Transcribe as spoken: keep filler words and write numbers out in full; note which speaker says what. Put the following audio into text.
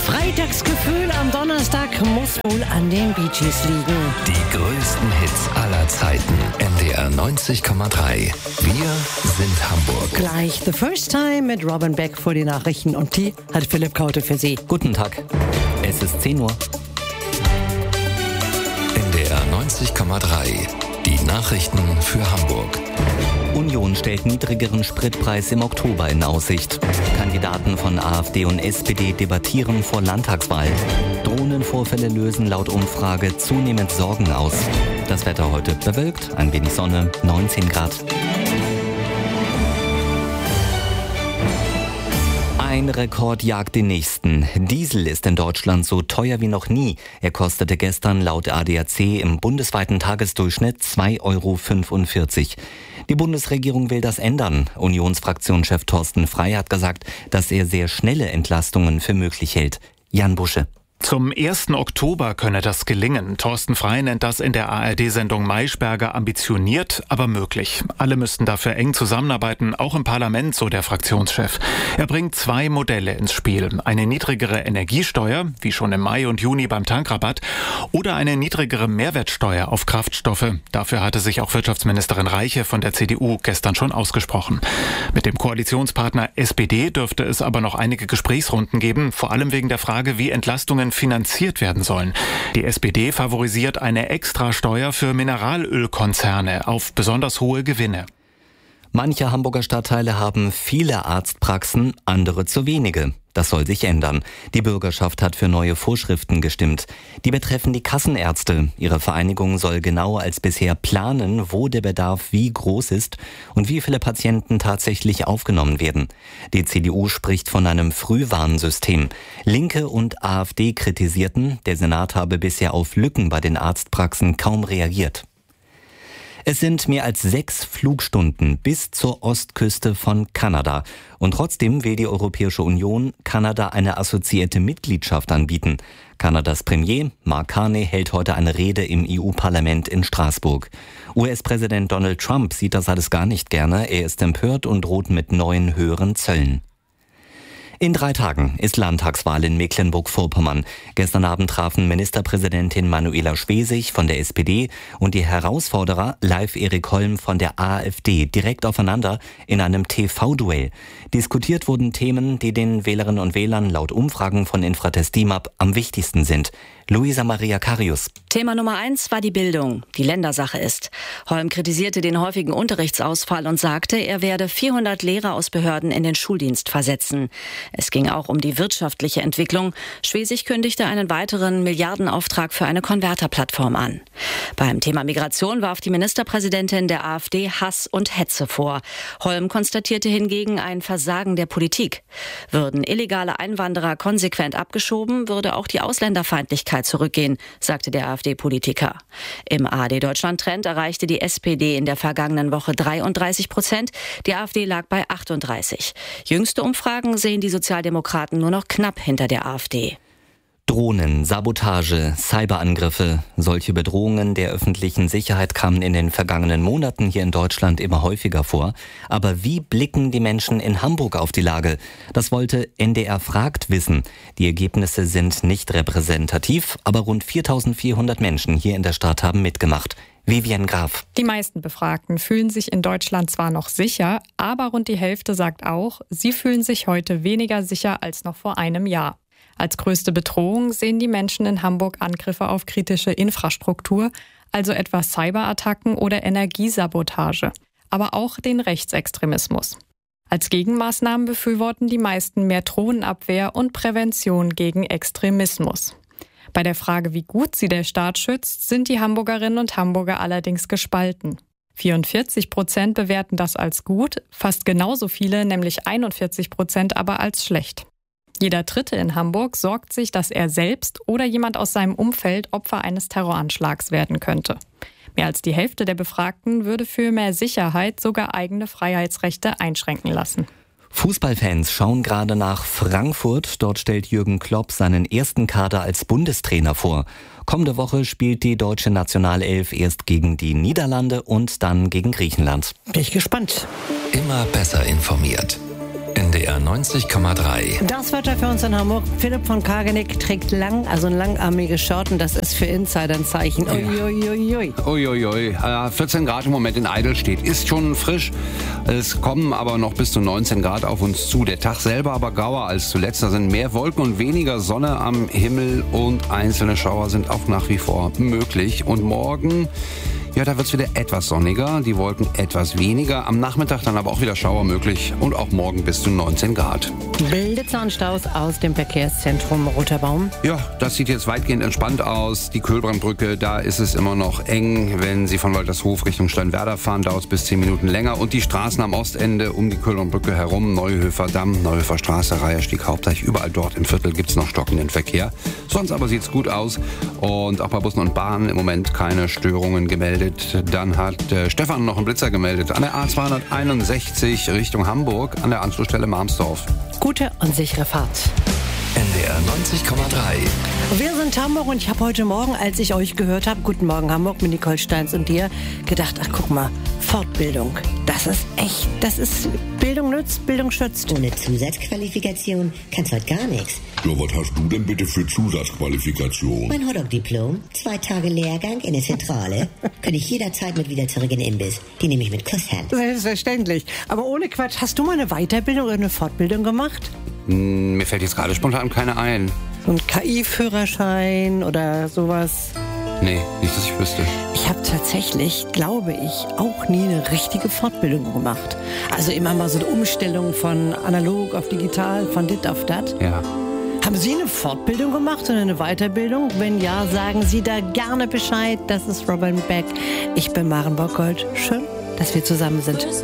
Speaker 1: Freitagsgefühl am Donnerstag muss wohl an den Bee Gees liegen.
Speaker 2: Die größten Hits aller Zeiten. N D R neunzig Komma drei. Wir sind Hamburg.
Speaker 1: Gleich The First Time mit Robin Beck vor die Nachrichten und die hat Philipp Kaute für Sie.
Speaker 3: Guten Tag. Es ist zehn Uhr.
Speaker 2: N D R neunzig Komma drei. Die Nachrichten für Hamburg.
Speaker 3: Union stellt niedrigeren Spritpreis im Oktober in Aussicht. Kandidaten von AfD und S P D debattieren vor Landtagswahl. Drohnenvorfälle lösen laut Umfrage zunehmend Sorgen aus. Das Wetter heute bewölkt, ein wenig Sonne, neunzehn Grad. Ein Rekord jagt den nächsten. Diesel ist in Deutschland so teuer wie noch nie. Er kostete gestern laut A D A C im bundesweiten Tagesdurchschnitt zwei Euro fünfundvierzig. Die Bundesregierung will das ändern. Unionsfraktionschef Thorsten Frey hat gesagt, dass er sehr schnelle Entlastungen für möglich hält. Jan Busche.
Speaker 4: Zum ersten Oktober könne das gelingen. Thorsten Frey nennt das in der A R D-Sendung Maischberger ambitioniert, aber möglich. Alle müssten dafür eng zusammenarbeiten, auch im Parlament, so der Fraktionschef. Er bringt zwei Modelle ins Spiel. Eine niedrigere Energiesteuer, wie schon im Mai und Juni beim Tankrabatt, oder eine niedrigere Mehrwertsteuer auf Kraftstoffe. Dafür hatte sich auch Wirtschaftsministerin Reiche von der C D U gestern schon ausgesprochen. Mit dem Koalitionspartner S P D dürfte es aber noch einige Gesprächsrunden geben, vor allem wegen der Frage, wie Entlastungen finanziert werden sollen. Die S P D favorisiert eine Extrasteuer für Mineralölkonzerne auf besonders hohe Gewinne.
Speaker 3: Manche Hamburger Stadtteile haben viele Arztpraxen, andere zu wenige. Das soll sich ändern. Die Bürgerschaft hat für neue Vorschriften gestimmt. Die betreffen die Kassenärzte. Ihre Vereinigung soll genauer als bisher planen, wo der Bedarf wie groß ist und wie viele Patienten tatsächlich aufgenommen werden. Die C D U spricht von einem Frühwarnsystem. Linke und AfD kritisierten, der Senat habe bisher auf Lücken bei den Arztpraxen kaum reagiert. Es sind mehr als sechs Flugstunden bis zur Ostküste von Kanada. Und trotzdem will die Europäische Union Kanada eine assoziierte Mitgliedschaft anbieten. Kanadas Premier Mark Carney hält heute eine Rede im E U-Parlament in Straßburg. U S-Präsident Donald Trump sieht das alles gar nicht gerne. Er ist empört und droht mit neuen höheren Zöllen. In drei Tagen ist Landtagswahl in Mecklenburg-Vorpommern. Gestern Abend trafen Ministerpräsidentin Manuela Schwesig von der S P D und die Herausforderer Leif Erik Holm von der AfD direkt aufeinander in einem T V-Duell. Diskutiert wurden Themen, die den Wählerinnen und Wählern laut Umfragen von Infratest D I M A P am wichtigsten sind. Luisa Maria Karius.
Speaker 5: Thema Nummer eins war die Bildung, die Ländersache ist. Holm kritisierte den häufigen Unterrichtsausfall und sagte, er werde vierhundert Lehrer aus Behörden in den Schuldienst versetzen. Es ging auch um die wirtschaftliche Entwicklung. Schwesig kündigte einen weiteren Milliardenauftrag für eine Konverterplattform an. Beim Thema Migration warf die Ministerpräsidentin der AfD Hass und Hetze vor. Holm konstatierte hingegen ein Versagen der Politik. Würden illegale Einwanderer konsequent abgeschoben, würde auch die Ausländerfeindlichkeit zurückgehen, sagte der AfD-Politiker. Im A R D-Deutschland-Trend erreichte die S P D in der vergangenen Woche dreiunddreißig Prozent. Die AfD lag bei achtunddreißig. Jüngste Umfragen sehen die Sozialdemokraten nur noch knapp hinter der AfD.
Speaker 3: Drohnen, Sabotage, Cyberangriffe. Solche Bedrohungen der öffentlichen Sicherheit kamen in den vergangenen Monaten hier in Deutschland immer häufiger vor. Aber wie blicken die Menschen in Hamburg auf die Lage? Das wollte N D R fragt wissen. Die Ergebnisse sind nicht repräsentativ, aber rund viertausendvierhundert Menschen hier in der Stadt haben mitgemacht. Vivian Graf.
Speaker 6: Die meisten Befragten fühlen sich in Deutschland zwar noch sicher, aber rund die Hälfte sagt auch, sie fühlen sich heute weniger sicher als noch vor einem Jahr. Als größte Bedrohung sehen die Menschen in Hamburg Angriffe auf kritische Infrastruktur, also etwa Cyberattacken oder Energiesabotage, aber auch den Rechtsextremismus. Als Gegenmaßnahmen befürworten die meisten mehr Drohnenabwehr und Prävention gegen Extremismus. Bei der Frage, wie gut sie der Staat schützt, sind die Hamburgerinnen und Hamburger allerdings gespalten. vierundvierzig Prozent bewerten das als gut, fast genauso viele, nämlich einundvierzig Prozent, aber als schlecht. Jeder Dritte in Hamburg sorgt sich, dass er selbst oder jemand aus seinem Umfeld Opfer eines Terroranschlags werden könnte. Mehr als die Hälfte der Befragten würde für mehr Sicherheit sogar eigene Freiheitsrechte einschränken lassen.
Speaker 3: Fußballfans schauen gerade nach Frankfurt. Dort stellt Jürgen Klopp seinen ersten Kader als Bundestrainer vor. Kommende Woche spielt die deutsche Nationalelf erst gegen die Niederlande und dann gegen Griechenland.
Speaker 1: Bin ich gespannt.
Speaker 2: Immer besser informiert. N D R neunzig Komma drei.
Speaker 1: Das Wetter für uns in Hamburg. Philipp von Kagenick trägt lang, also ein langarmige Shorten. Das ist für Insider ein Zeichen. Uiuiuiui.
Speaker 7: Uiuiui. Äh, vierzehn Grad im Moment in Eidelstedt. Ist schon frisch. Es kommen aber noch bis zu neunzehn Grad auf uns zu. Der Tag selber aber grauer als zuletzt. Da sind mehr Wolken und weniger Sonne am Himmel und einzelne Schauer sind auch nach wie vor möglich. Und morgen, ja, da wird es wieder etwas sonniger, die Wolken etwas weniger. Am Nachmittag dann aber auch wieder Schauer möglich und auch morgen bis zu neunzehn Grad.
Speaker 1: Bildzahnstaus aus dem Verkehrszentrum Roter Baum.
Speaker 7: Ja, das sieht jetzt weitgehend entspannt aus. Die Köhlbrandbrücke, da ist es immer noch eng. Wenn Sie von Waltershof Richtung Steinwerder fahren, dauert es bis zehn Minuten länger. Und die Straßen am Ostende um die Köhlbrandbrücke herum, Neuhöfer Damm, Neuhöfer Straße, Reiherstieg, Hauptdeich, überall dort im Viertel gibt es noch stockenden Verkehr. Sonst aber sieht es gut aus und auch bei Bussen und Bahnen im Moment keine Störungen gemeldet. Dann hat äh, Stefan noch einen Blitzer gemeldet an der A zweihunderteinundsechzig Richtung Hamburg an der Anschlussstelle Marmsdorf.
Speaker 1: Gute und sichere Fahrt.
Speaker 2: N D R neunzig Komma drei.
Speaker 1: Wir sind Hamburg und ich habe heute Morgen, als ich euch gehört habe, Guten Morgen Hamburg mit Nicole Steins und dir, gedacht, ach guck mal, Fortbildung, das ist echt, das ist, Bildung nützt, Bildung schützt.
Speaker 8: Ohne Zusatzqualifikation kannst heute gar nichts.
Speaker 9: Ja, was hast du denn bitte für Zusatzqualifikation?
Speaker 8: Mein Hotdog-Diplom, zwei Tage Lehrgang in der Zentrale, könnte ich jederzeit mit wieder zurück in den Imbiss. Die nehme ich mit Kusshand.
Speaker 1: Selbstverständlich. Aber ohne Quatsch, hast du mal eine Weiterbildung oder eine Fortbildung gemacht?
Speaker 7: Hm, mir fällt jetzt gerade spontan keine ein.
Speaker 1: So ein K I-Führerschein oder sowas?
Speaker 7: Nee, nicht, dass ich wüsste.
Speaker 1: Ich habe tatsächlich, glaube ich, auch nie eine richtige Fortbildung gemacht. Also immer mal so eine Umstellung von analog auf digital, von dit auf dat.
Speaker 7: Ja.
Speaker 1: Haben Sie eine Fortbildung gemacht oder eine Weiterbildung? Wenn ja, sagen Sie da gerne Bescheid. Das ist Robin Beck. Ich bin Maren Bockgold. Schön, dass wir zusammen sind.